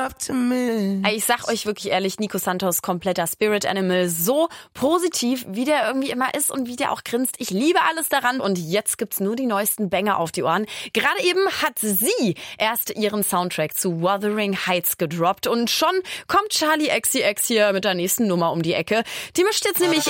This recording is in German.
Ich sag euch wirklich ehrlich, Nico Santos, kompletter Spirit Animal. So positiv, wie der irgendwie immer ist und wie der auch grinst. Ich liebe alles daran. Und jetzt gibt's nur die neuesten Banger auf die Ohren. Gerade eben hat sie erst ihren Soundtrack zu Wuthering Heights gedroppt. Und schon kommt Charli XCX hier mit der nächsten Nummer um die Ecke. Die mischt jetzt nämlich